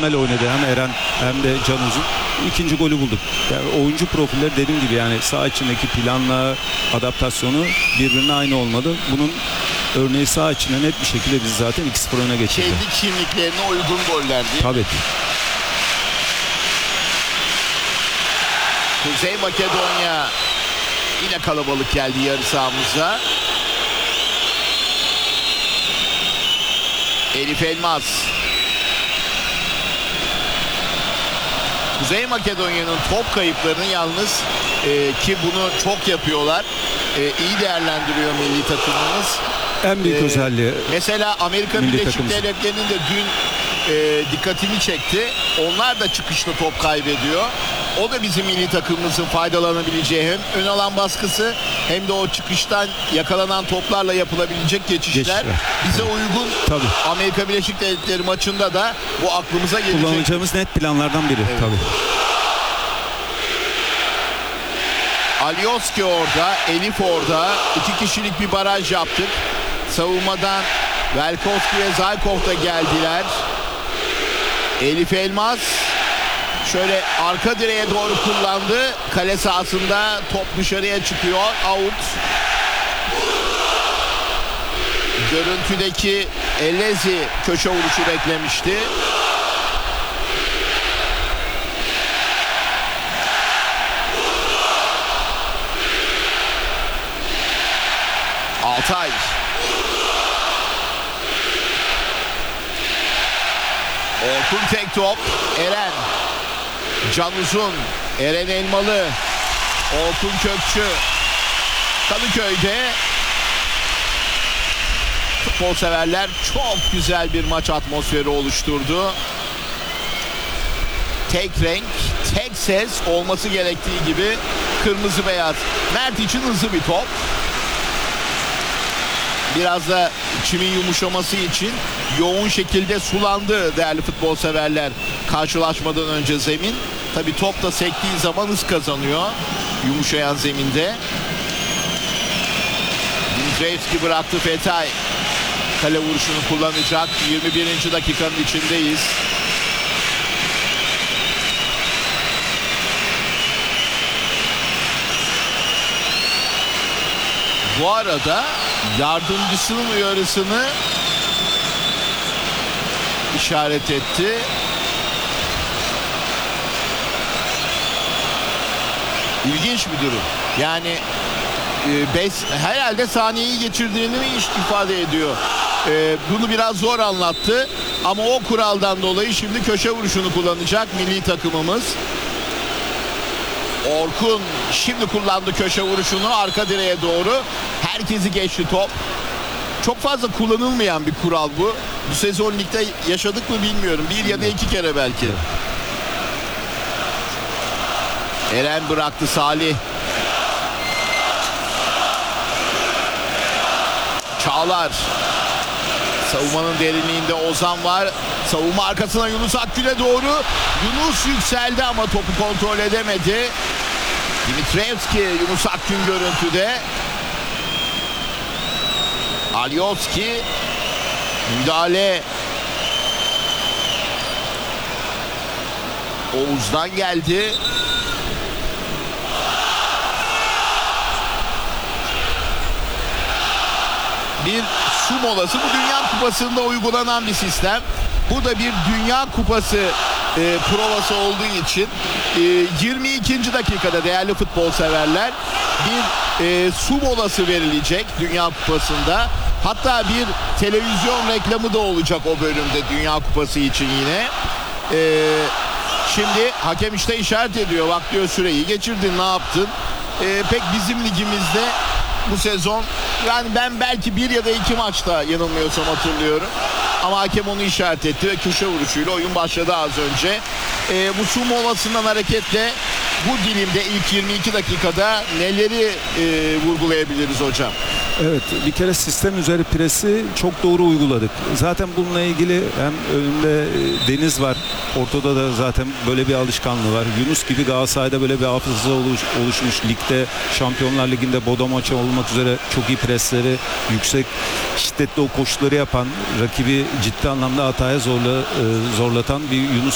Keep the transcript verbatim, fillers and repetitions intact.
mükemmel oynadı hem Eren hem de Can Uzun. İkinci golü bulduk. Yani oyuncu profilleri dediğim gibi yani saha içindeki planla adaptasyonu birbirine aynı olmadı. Bunun örneği saha içinde net bir şekilde biz zaten iki sıfır öne geçirdi. Kendi kimliklerine uygun goller değil. Tabii ki. Kuzey Makedonya yine kalabalık geldi yarı sahamıza. Elif Elmas. Kuzey Makedonya'nın top kayıplarını yalnız e, ki bunu çok yapıyorlar. E, iyi değerlendiriyor milli takımımız. En büyük Ee, özelliği Mesela Amerika milli Birleşik takımımız. Devletleri'nin de dün e, dikkatini çekti. Onlar da çıkışta top kaybediyor. O da bizim milli takımımızın faydalanabileceği hem ön alan baskısı hem de o çıkıştan yakalanan toplarla yapılabilecek geçişler. Geçişler. Bize uygun. Tabii. Amerika Birleşik Devletleri maçında da bu aklımıza gelecek. kullanacağımız net planlardan biri. Evet. Tabii. Alioski orada, Elif orada. İki kişilik bir baraj yaptık. Savunmadan Velkovski ve Zaykov da geldiler. Elif Elmas şöyle arka direğe doğru kullandı. Kale sahasında top dışarıya çıkıyor. Out. Görüntüdeki Elezi köşe vuruşu beklemişti. Altay. Orkun tek top. Eren. Can Uzun. Eren Elmalı. Orkun Kökçü. Kadıköy'de futbol severler çok güzel bir maç atmosferi oluşturdu. Tek renk, tek ses olması gerektiği gibi kırmızı beyaz. Mert için hızlı bir top. Biraz da çimin yumuşaması için yoğun şekilde sulandı değerli futbol severler karşılaşmadan önce zemin. Tabi top da sektiği zaman hız kazanıyor yumuşayan zeminde. Dimitrevski bıraktı, Fetay kale vuruşunu kullanacak. yirmi birinci dakikanın içindeyiz. Bu arada yardımcısının uyarısını işaret etti. İlginç bir durum. Yani e, beş, herhalde saniyeyi geçirdiğini mi iş ifade ediyor. E, bunu biraz zor anlattı. Ama o kuraldan dolayı şimdi köşe vuruşunu kullanacak milli takımımız. Orkun şimdi kullandı köşe vuruşunu arka direğe doğru. Herkesi geçti top. Çok fazla kullanılmayan bir kural bu. Bu sezon ligde yaşadık mı bilmiyorum. Bir ya da iki kere belki. Eren bıraktı, Salih. Çağlar. Savunmanın derinliğinde Ozan var. Savunma arkasına Yunus Akgül'e doğru. Yunus yükseldi ama topu kontrol edemedi. Dimitrevski, Yunus Akgün görüntüde. Alioski müdahale. Oğuz'dan geldi. Bir su molası. Bu Dünya Kupası'nda uygulanan bir sistem. Bu da bir Dünya Kupası e, provası olduğu için e, yirmi ikinci dakikada değerli futbol severler bir e, su molası verilecek Dünya Kupası'nda. Hatta bir televizyon reklamı da olacak o bölümde Dünya Kupası için yine. E, şimdi hakem işte işaret ediyor. Bak diyor, süreyi geçirdin, ne yaptın? E, pek bizim ligimizde bu sezon, yani ben belki bir ya da iki maçta yanılmıyorsam hatırlıyorum. Ama hakem onu işaret etti ve köşe vuruşuyla oyun başladı az önce. E, bu su molasından hareketle bu dilimde ilk yirmi iki dakikada neleri e, vurgulayabiliriz hocam? Evet, bir kere sistem üzeri presi çok doğru uyguladık. Zaten bununla ilgili hem önünde Deniz var. Ortada da zaten böyle bir alışkanlığı var. Yunus gibi Galatasaray'da böyle bir hafıza oluş, oluşmuş. Ligde, Şampiyonlar Ligi'nde Bodo maçı olmak üzere çok iyi presleri, yüksek şiddetli o koşuları yapan, rakibi ciddi anlamda hataya zorla, zorlatan bir Yunus